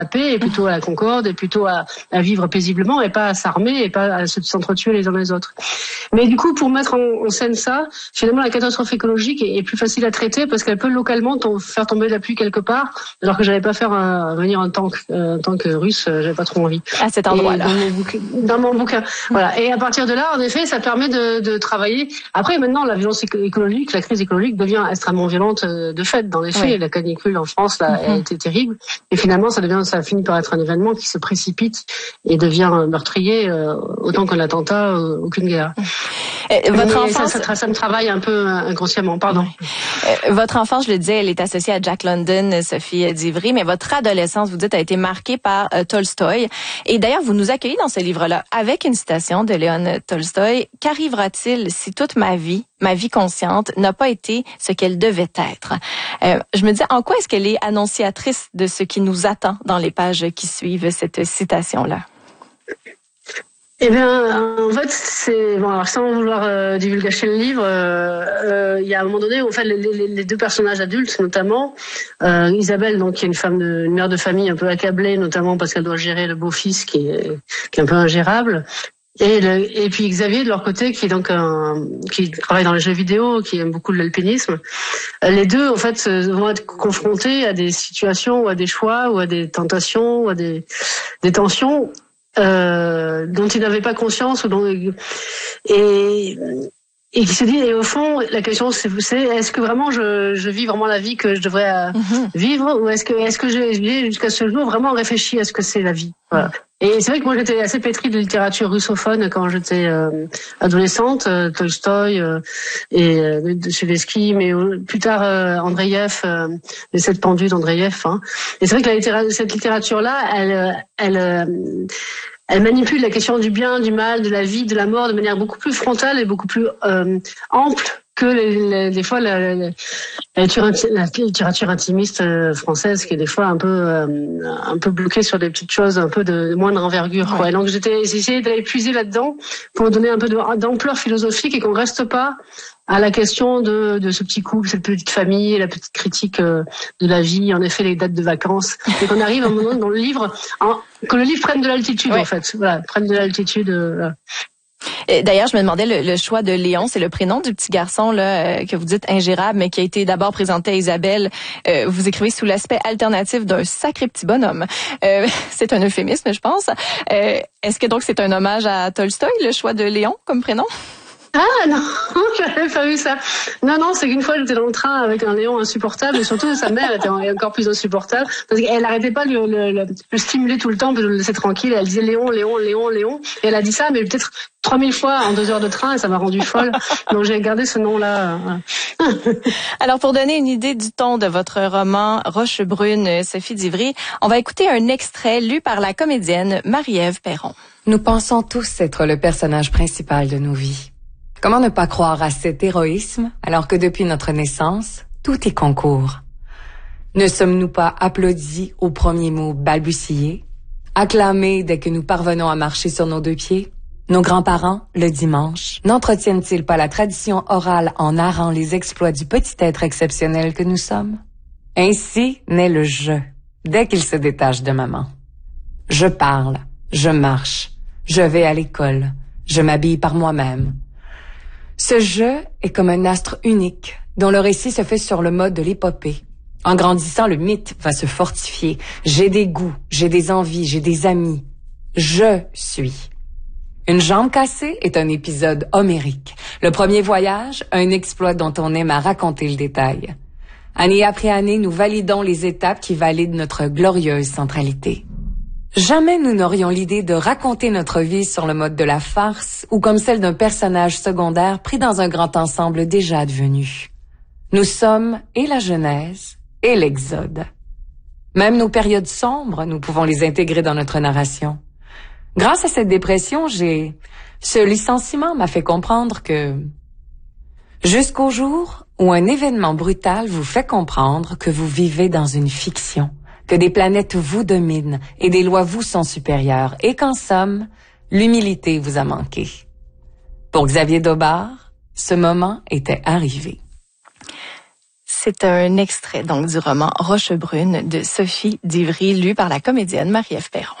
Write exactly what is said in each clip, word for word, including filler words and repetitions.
paix, et plutôt à la concorde, et plutôt à, à vivre paisiblement, et pas à s'armer, et pas à s'entretuer les uns les autres. Mais du coup, pour mettre en, en scène ça, finalement, la catastrophe écologique est, est plus facile à traiter parce qu'elle peut localement tom- faire tomber la pluie quelque part, alors que j'allais pas faire un, venir un tank, un tank russe, j'avais pas trop envie. À cet endroit-là. Dans mon bouquin, dans mon bouquin. Voilà. Et à partir de là, en effet, ça permet de, de travailler. Après, maintenant, la violence écologique, la crise écologique devient extrêmement violente de fait. Dans les faits, oui. La canicule en France là, mm-hmm. a été terrible. Et finalement, ça devient, ça finit par être un événement qui se précipite et devient meurtrier, euh, autant qu'un attentat, euh, aucune guerre. Euh, votre enfance, ça, ça, ça me travaille un peu inconsciemment. Pardon. Euh, votre enfance, je le disais, elle est associée à Jack London, Sophie Divry, mais votre adolescence, vous dites, a été marquée par euh, Tolstoï. Et d'ailleurs, vous nous accueillez dans ce livre-là avec une citation de Léon Tolstoï. Qu'arrivera-t-il si toute ma vie, ma vie consciente, n'a pas été ce qu'elle devait être? Euh, je me dis, en quoi est-ce qu'elle est annonciatrice de ce qui nous attend dans les pages qui suivent cette citation-là? Eh bien, en fait, c'est bon. Alors, sans vouloir euh, divulgacher le livre, il euh, euh, y a un moment donné où, en fait, les, les, les deux personnages adultes, notamment euh, Isabelle, donc qui est une femme, de, une mère de famille un peu accablée, notamment parce qu'elle doit gérer le beau-fils qui est, qui est un peu ingérable. Et, le, et puis Xavier de leur côté qui est donc un, qui travaille dans les jeux vidéo, qui aime beaucoup l'alpinisme. Les deux en fait vont être confrontés à des situations ou à des choix ou à des tentations ou à des, des tensions euh, dont ils n'avaient pas conscience ou dont et et qui se dit, et au fond, la question c'est, c'est est-ce que vraiment je, je vis vraiment la vie que je devrais euh, mm-hmm. vivre, ou est-ce que est-ce que j'ai, j'ai jusqu'à ce jour vraiment réfléchi à ce que c'est la vie. Voilà. Et c'est vrai que moi j'étais assez pétrie de littérature russophone quand j'étais euh, adolescente, euh, Tolstoï euh, et euh, Dostoïevski, mais euh, plus tard euh, Andreïev, euh, les sept pendus d'Andreïev. Hein. Et c'est vrai que la littéra- cette littérature-là, elle, elle euh, Elle manipule la question du bien, du mal, de la vie, de la mort de manière beaucoup plus frontale et beaucoup plus euh, ample que les, les, des fois la, la, la, la littérature intimiste française qui est des fois un peu euh, un peu bloquée sur des petites choses un peu de moindre envergure. Ouais. Quoi. Et donc j'étais j'ai essayé d'aller puiser là-dedans pour donner un peu de, d'ampleur philosophique et qu'on reste pas à la question de, de ce petit couple, cette petite famille, la petite critique euh, de la vie, en effet les dates de vacances, et qu'on arrive à un moment dans le livre, en, que le livre prenne de l'altitude, ouais. En fait, voilà, prenne de l'altitude. Euh, voilà. Et d'ailleurs, je me demandais le, le choix de Léon, c'est le prénom du petit garçon là euh, que vous dites ingérable, mais qui a été d'abord présenté à Isabelle. Euh, vous écrivez sous l'aspect alternatif d'un sacré petit bonhomme. Euh, c'est un euphémisme, je pense. Euh, est-ce que donc c'est un hommage à Tolstoï, le choix de Léon comme prénom? Ah non, j'avais pas vu ça. Non, non, c'est qu'une fois j'étais dans le train avec un Léon insupportable et surtout sa mère était encore plus insupportable parce qu'elle arrêtait pas de le, le, le, le stimuler tout le temps pour le laisser tranquille. Elle disait Léon, Léon, Léon, Léon. Et elle a dit ça, mais peut-être trois mille fois en deux heures de train et ça m'a rendue folle. Donc j'ai gardé ce nom-là. Alors pour donner une idée du ton de votre roman Roche brune, Sophie Divry, on va écouter un extrait lu par la comédienne Marie-Ève Perron. Nous pensons tous être le personnage principal de nos vies. Comment ne pas croire à cet héroïsme alors que depuis notre naissance, tout est concours? Ne sommes-nous pas applaudis aux premiers mots balbutiés, acclamés dès que nous parvenons à marcher sur nos deux pieds? Nos grands-parents, le dimanche, n'entretiennent-ils pas la tradition orale en narrant les exploits du petit être exceptionnel que nous sommes? Ainsi naît le « je » dès qu'il se détache de maman. Je parle, je marche, je vais à l'école, je m'habille par moi-même. Ce « je » est comme un astre unique, dont le récit se fait sur le mode de l'épopée. En grandissant, le mythe va se fortifier. J'ai des goûts, j'ai des envies, j'ai des amis. Je suis. Une jambe cassée est un épisode homérique. Le premier voyage, un exploit dont on aime à raconter le détail. Année après année, nous validons les étapes qui valident notre glorieuse centralité. Jamais nous n'aurions l'idée de raconter notre vie sur le mode de la farce ou comme celle d'un personnage secondaire pris dans un grand ensemble déjà advenu. Nous sommes et la Genèse et l'Exode. Même nos périodes sombres, nous pouvons les intégrer dans notre narration. Grâce à cette dépression, j'ai... Ce licenciement m'a fait comprendre que... Jusqu'au jour où un événement brutal vous fait comprendre que vous vivez dans une fiction, que des planètes vous dominent et des lois vous sont supérieures, et qu'en somme, l'humilité vous a manqué. Pour Xavier Daubard, ce moment était arrivé. C'est un extrait donc du roman Rochebrune de Sophie Divry, lu par la comédienne Marie-Ève Perron.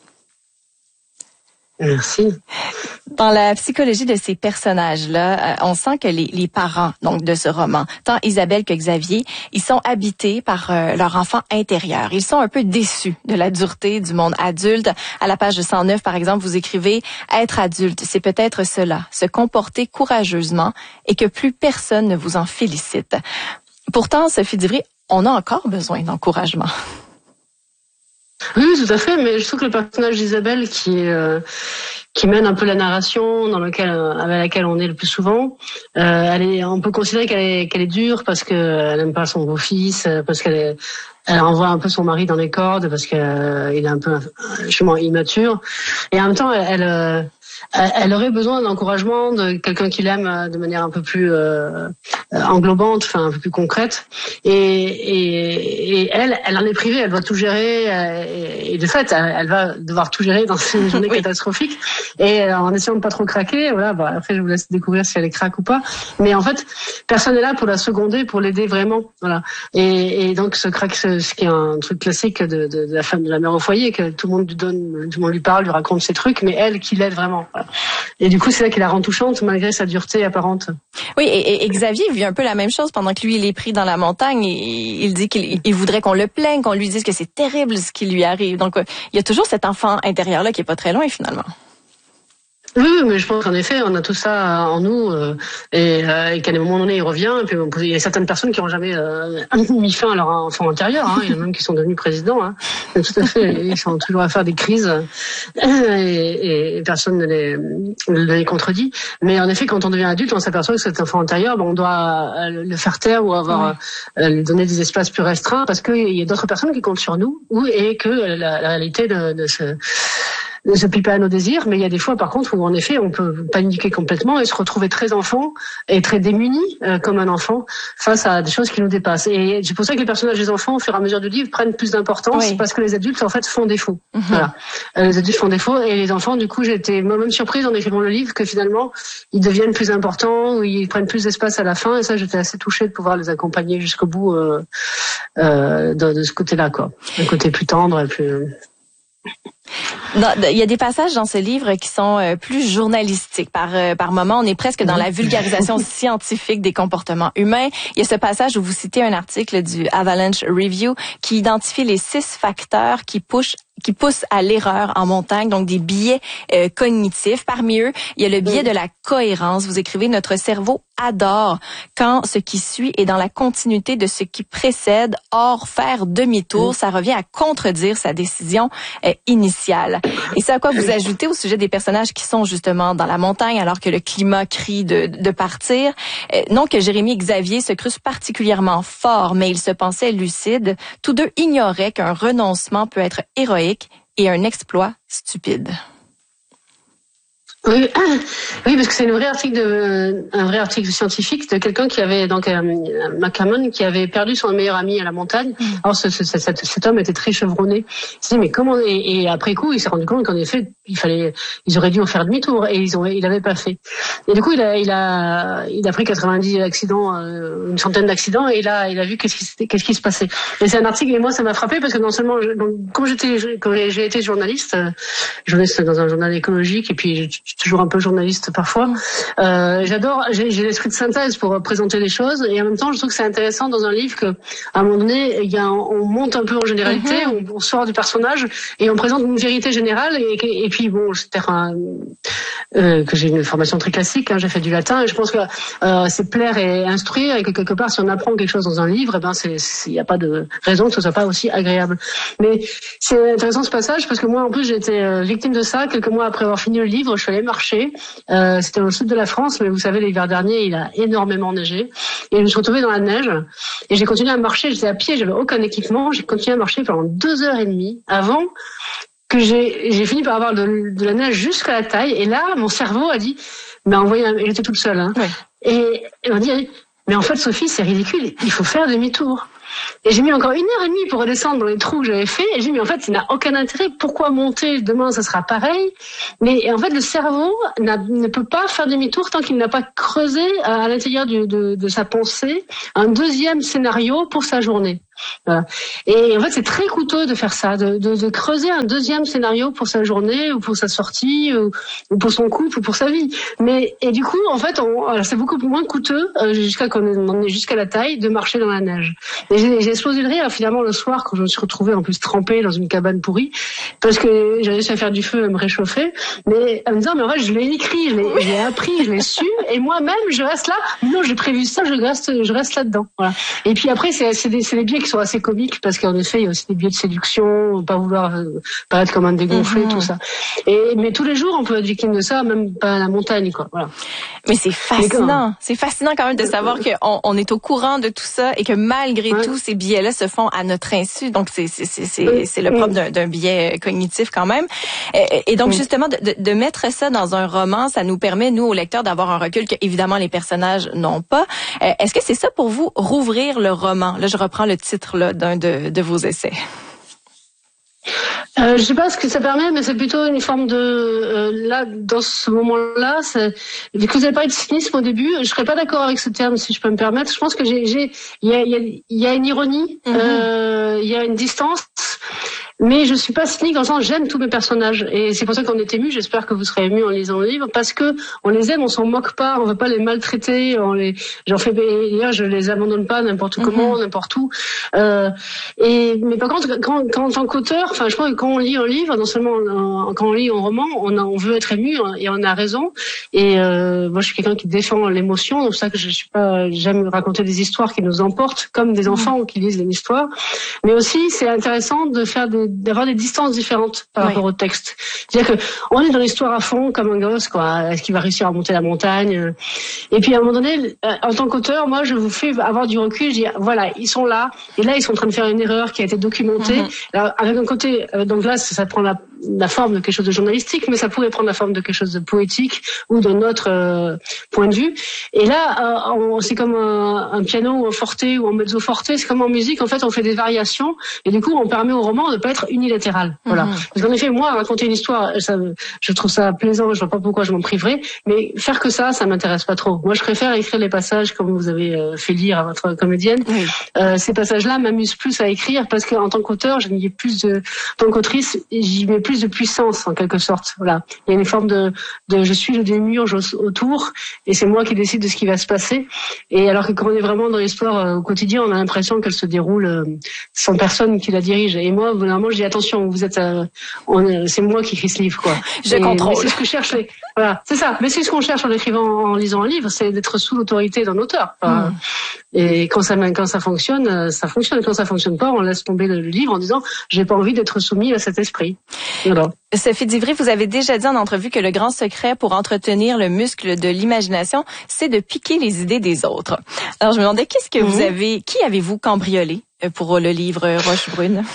Merci. Dans la psychologie de ces personnages-là, on sent que les, les parents donc de ce roman, tant Isabelle que Xavier, ils sont habités par euh, leur enfant intérieur. Ils sont un peu déçus de la dureté du monde adulte. À la page cent neuf, par exemple, vous écrivez « Être adulte, c'est peut-être cela, se comporter courageusement et que plus personne ne vous en félicite. » Pourtant, Sophie Divry, on a encore besoin d'encouragement. Oui, tout à fait, mais je trouve que le personnage d'Isabelle qui est euh, qui mène un peu la narration dans lequel avec laquelle on est le plus souvent, euh, elle est, on peut considérer qu'elle est qu'elle est dure parce que elle aime pas son beau-fils, parce qu'elle est, elle envoie un peu son mari dans les cordes parce qu'il euh, est un peu justement immature, et en même temps elle, elle elle aurait besoin d'encouragement de quelqu'un qui l'aime de manière un peu plus euh, englobante, enfin un peu plus concrète. Et, et, et elle, elle en est privée, elle doit tout gérer. Et, et de fait, elle, elle va devoir tout gérer dans ces journées oui. catastrophiques. Et en essayant de pas trop craquer, voilà. Bah, après, je vous laisse découvrir si elle est craque ou pas. Mais en fait, personne n'est là pour la seconder, pour l'aider vraiment. Voilà. Et, et donc ce craque, ce, ce qui est un truc classique de, de, de la femme, de la mère au foyer, que tout le monde lui donne, tout le monde lui parle, lui raconte ses trucs, mais elle qui l'aide vraiment. Voilà. Et du coup, c'est là qu'il la rend touchante malgré sa dureté apparente. Oui, et, et Xavier vit un peu la même chose pendant que lui, il est pris dans la montagne. Et il dit qu'il il voudrait qu'on le plaigne, qu'on lui dise que c'est terrible ce qui lui arrive. Donc, il y a toujours cet enfant intérieur-là qui est pas très loin finalement. Oui, mais je pense qu'en effet, on a tout ça en nous, euh, et, euh, et qu'à un moment donné, il revient. Et puis, il y a certaines personnes qui n'ont jamais euh, mis fin à leur enfant intérieur. Hein. Il y en a même qui sont devenus présidents. Hein. Tout à fait, ils sont toujours à faire des crises, et, et personne ne les, ne les contredit. Mais en effet, quand on devient adulte, on s'aperçoit que cet enfant intérieur, ben, on doit le faire taire ou avoir ouais. euh, lui donner des espaces plus restreints, parce qu'il y a d'autres personnes qui comptent sur nous, ou et que la, la réalité de, de ce ne se plie pas à nos désirs, mais il y a des fois, par contre, où en effet, on peut paniquer complètement et se retrouver très enfant et très démuni euh, comme un enfant face à des choses qui nous dépassent. Et c'est pour ça que les personnages des enfants, au fur et à mesure du livre, prennent plus d'importance, oui. parce que les adultes, en fait, font défaut. Mm-hmm. Voilà. Euh, les adultes font défaut, et les enfants, du coup, j'ai été moi-même surprise en écrivant le livre que finalement, ils deviennent plus importants, ou ils prennent plus d'espace à la fin, et ça, j'étais assez touchée de pouvoir les accompagner jusqu'au bout euh, euh, de, de ce côté-là, quoi. Un côté plus tendre et plus... Il y a des passages dans ce livre qui sont euh, plus journalistiques. Par euh, par moment, on est presque dans la vulgarisation scientifique des comportements humains. Il y a ce passage où vous citez un article du Avalanche Review qui identifie les six facteurs qui poussent qui poussent à l'erreur en montagne, donc des biais euh, cognitifs. Parmi eux, il y a le biais de la cohérence. Vous écrivez « Notre cerveau adore quand ce qui suit est dans la continuité de ce qui précède. Or, faire demi-tour, ça revient à contredire sa décision euh, initiale. » Et c'est à quoi vous ajoutez au sujet des personnages qui sont justement dans la montagne alors que le climat crie de, de partir. Euh, non que Jérémy et Xavier se crussent particulièrement fort, mais ils se pensaient lucides. Tous deux ignoraient qu'un renoncement peut être héroïque et un exploit stupide. Oui, oui, parce que c'est une vraie article de, un vrai article scientifique de quelqu'un qui avait, donc, euh, McCammon, qui avait perdu son meilleur ami à la montagne. Alors, ce, ce, cet, cet homme était très chevronné. Il s'est dit, mais comment, et, et après coup, il s'est rendu compte qu'en effet, il fallait, ils auraient dû en faire demi-tour, et ils ont, il l'avait pas fait. Et du coup, il a, il a, il a pris quatre-vingt-dix accidents, euh, une centaine d'accidents, et là, il a vu qu'est-ce qui, qu'est-ce qui se passait. Et c'est un article, et moi, ça m'a frappé parce que non seulement, je, donc, comme j'étais, quand j'ai été journaliste, euh, journaliste dans un journal écologique, et puis, je, toujours un peu journaliste parfois. Euh, j'adore, j'ai, j'ai l'esprit de synthèse pour présenter les choses, et en même temps, je trouve que c'est intéressant dans un livre que, à un moment donné, il y a, on monte un peu en généralité, mm-hmm. on, on sort du personnage et on présente une vérité générale. Et, et puis bon, c'est un, euh, que j'ai une formation très classique, hein, j'ai fait du latin, et je pense que euh, c'est plaire et instruire, et que quelque part, si on apprend quelque chose dans un livre, eh ben c'est, il n'y a pas de raison que ce soit pas aussi agréable. Mais c'est intéressant ce passage parce que moi, en plus, j'ai été euh, victime de ça quelques mois après avoir fini le livre. Je suis allée marcher. Euh, c'était au sud de la France, mais vous savez, l'hiver dernier, il a énormément neigé. Et je me suis retrouvée dans la neige. Et j'ai continué à marcher. J'étais à pied, j'avais aucun équipement. J'ai continué à marcher pendant deux heures et demie avant que j'ai, j'ai fini par avoir de, de la neige jusqu'à la taille. Et là, mon cerveau a dit, mais envoyé, un... j'étais toute seule, hein. Ouais. Et, et on dit, mais en fait, Sophie, c'est ridicule. Il faut faire demi-tour. Et j'ai mis encore une heure et demie pour redescendre dans les trous que j'avais fait. Et j'ai dit, mais en fait, ça n'a aucun intérêt. Pourquoi monter? Demain, ça sera pareil. Mais en fait, le cerveau n'a, ne peut pas faire demi-tour tant qu'il n'a pas creusé à, à l'intérieur du, de, de sa pensée un deuxième scénario pour sa journée. Voilà. Et en fait, c'est très coûteux de faire ça, de, de, de creuser un deuxième scénario pour sa journée ou pour sa sortie ou, ou pour son couple ou pour sa vie. Mais et du coup, en fait, on, alors c'est beaucoup moins coûteux euh, jusqu'à qu'on en est jusqu'à la taille de marcher dans la neige. Et j'ai, j'ai explosé de rire finalement le soir quand je me suis retrouvée en plus trempée dans une cabane pourrie parce que j'ai réussi à faire du feu, à me réchauffer. Mais en me disant, mais en fait, je l'ai écrit, je l'ai, je l'ai appris, je l'ai su, et moi-même, je reste là. Non, j'ai prévu ça, je reste, je reste là-dedans. Voilà. Et puis après, c'est, c'est des, c'est des biais qui sont assez comiques parce qu'en effet il y a aussi des biais de séduction, pas vouloir euh, paraître comme un dégonflé, mmh. tout ça. Et mais tous les jours on peut être victime de ça, même pas à la montagne quoi. Voilà. Mais c'est fascinant, c'est fascinant quand même de savoir qu'on on est au courant de tout ça et que malgré ouais. tout ces biais-là se font à notre insu. Donc c'est c'est c'est c'est, mmh. c'est le propre d'un, d'un biais cognitif quand même. Et, et donc mmh. justement de, de de mettre ça dans un roman, ça nous permet nous aux lecteurs d'avoir un recul que évidemment les personnages n'ont pas. Est-ce que c'est ça pour vous, rouvrir le roman? Là je reprends le titre là d'un de, de vos essais. Euh, je sais pas ce que ça permet, mais c'est plutôt une forme de euh, là dans ce moment-là. C'est, vu que vous avez parlé de cynisme au début, je serais pas d'accord avec ce terme si je peux me permettre. Je pense que j'ai, j'ai, il y a, il y a, il y a une ironie, il mm-hmm. euh, y a une distance. Mais je suis pas cynique dans le sens j'aime tous mes personnages et c'est pour ça qu'on est ému. J'espère que vous serez ému en lisant le livre parce que on les aime, on s'en moque pas, on veut pas les maltraiter, on les, j'en fais, d'ailleurs je les abandonne pas n'importe mm-hmm. comment, n'importe où. Euh, et mais par contre quand, quand en tant qu'auteur, enfin je pense que quand on lit un livre, non seulement on, quand on lit un roman, on a, on veut être ému et on a raison. Et euh, moi je suis quelqu'un qui défend l'émotion, donc c'est ça que je suis pas, j'aime raconter des histoires qui nous emportent comme des enfants mm-hmm. qui lisent une histoire. Mais aussi c'est intéressant de faire des d'avoir des distances différentes par oui. rapport au texte. C'est-à-dire que on est dans l'histoire à fond comme un gosse, quoi. Est-ce qu'il va réussir à monter la montagne? Et puis à un moment donné, en tant qu'auteur, moi, je vous fais avoir du recul. Je dis voilà, ils sont là, et là, ils sont en train de faire une erreur qui a été documentée. Mm-hmm. Alors, avec un côté, donc là, ça, ça prend la, la forme de quelque chose de journalistique, mais ça pourrait prendre la forme de quelque chose de poétique ou d'un autre euh, point de vue. Et là, euh, on, c'est comme un, un piano ou un forte ou un mezzo forte. C'est comme en musique, en fait, on fait des variations, et du coup, on permet au roman de pas être unilatéral. Voilà. Mm-hmm. Parce qu'en effet, moi, raconter une histoire, ça, je trouve ça plaisant, je vois pas pourquoi je m'en priverais, mais faire que ça, ça m'intéresse pas trop. Moi, je préfère écrire les passages comme vous avez euh, fait lire à votre comédienne. Mm-hmm. Euh, ces passages-là m'amusent plus à écrire parce qu'en tant qu'auteur, je y ai plus de, en tant qu'autrice, j'y mets plus de puissance, en quelque sorte. Voilà. Il y a une forme de, de je suis le démiurge autour, et c'est moi qui décide de ce qui va se passer. Et alors que quand on est vraiment dans l'histoire euh, au quotidien, on a l'impression qu'elle se déroule euh, sans personne qui la dirige. Et moi, vraiment, je dis attention, vous êtes, euh, on, c'est moi qui écris ce livre, quoi. Je et, contrôle. C'est ce que je cherche. Les, voilà, c'est ça. Mais c'est ce qu'on cherche en écrivant, en lisant un livre, c'est d'être sous l'autorité d'un auteur. Enfin, mm. Et quand ça, quand ça fonctionne, ça fonctionne. Et quand ça fonctionne pas, on laisse tomber le livre en disant j'ai pas envie d'être soumis à cet esprit. Voilà. Sophie Divry, vous avez déjà dit en entrevue que le grand secret pour entretenir le muscle de l'imagination, c'est de piquer les idées des autres. Alors je me demandais qu'est-ce que mm. vous avez, qui avez-vous cambriolé pour le livre Roche Brune?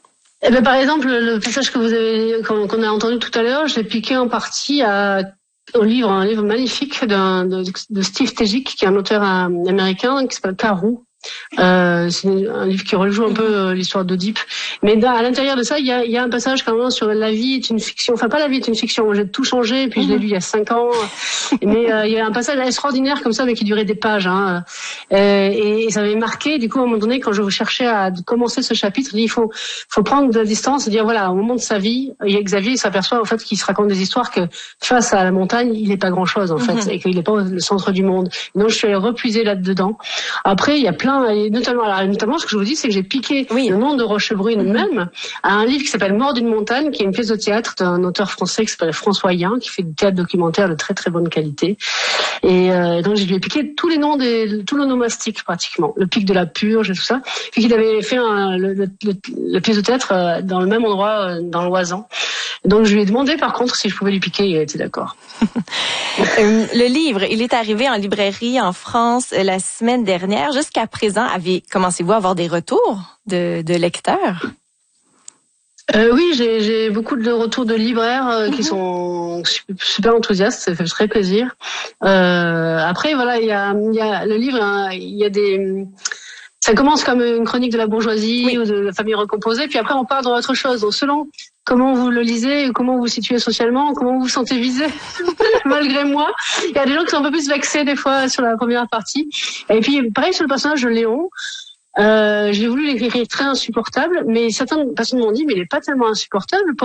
Eh ben, par exemple, le passage que vous avez, qu'on a entendu tout à l'heure, je l'ai piqué en partie à, au livre, un livre magnifique d'un, de, de Steve Tegic, qui est un auteur américain, qui s'appelle Karou. Euh, c'est un livre qui rejoue un peu euh, l'histoire d'Oedipe, mais dans, à l'intérieur de ça il y a, il y a un passage quand même sur la vie est une fiction, enfin pas la vie est une fiction, j'ai tout changé et puis je l'ai lu il y a cinq ans, mais euh, il y a un passage extraordinaire comme ça mais qui durait des pages, hein, euh, et, et ça m'avait marqué. Du coup à un moment donné quand je cherchais à commencer ce chapitre, il faut faut prendre de la distance et dire voilà, au moment de sa vie, Xavier il s'aperçoit en fait qu'il se raconte des histoires que face à la montagne il n'est pas grand chose en fait, mm-hmm. et qu'il n'est pas le centre du monde. Donc je suis allée repuiser là-dedans. Après il y a plein, et notamment, alors, notamment ce que je vous dis, c'est que j'ai piqué oui. le nom de Rochebrune mm-hmm. même à un livre qui s'appelle Mort d'une montagne, qui est une pièce de théâtre d'un auteur français qui s'appelle François Yin, qui fait du théâtre documentaire de très très bonne qualité. Et euh, donc je lui ai piqué tous les noms des, tout l'onomastique pratiquement, le pic de la purge et tout ça. Puis qu'il avait fait un, le, le, le, le pièce de théâtre dans le même endroit, dans l'Oisans. Donc je lui ai demandé par contre si je pouvais lui piquer, et il a été d'accord. Le livre, il est arrivé en librairie en France la semaine dernière. Jusqu'à présent, avez, commencez-vous à avoir des retours de, de lecteurs? Euh, oui, j'ai, j'ai beaucoup de retours de libraires euh, qui sont super enthousiastes, ça fait très plaisir. Euh, après, voilà, il y a, il y a le livre, hein, il y a des... ça commence comme une chronique de la bourgeoisie oui. ou de la famille recomposée, puis après on part dans autre chose. Donc selon comment vous le lisez, comment vous vous situez socialement, comment vous vous sentez visé, malgré moi, il y a des gens qui sont un peu plus vexés des fois sur la première partie. Et puis pareil sur le personnage de Léon. Euh, j'ai voulu l'écrire très insupportable, mais certaines personnes m'ont dit mais il est pas tellement insupportable.